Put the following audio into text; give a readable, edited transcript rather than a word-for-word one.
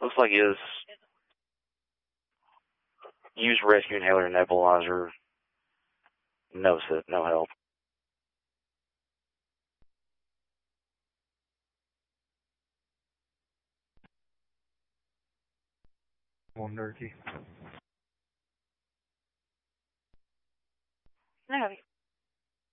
Looks like his use rescue inhaler nebulizer. No sit, no help. One turkey.